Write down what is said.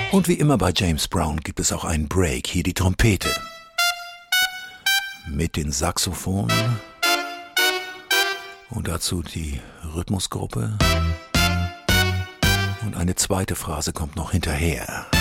Und wie immer bei James Brown gibt es auch einen Break. Hier die Trompete. Mit den Saxophonen. Und dazu die Rhythmusgruppe. Und eine zweite Phrase kommt noch hinterher.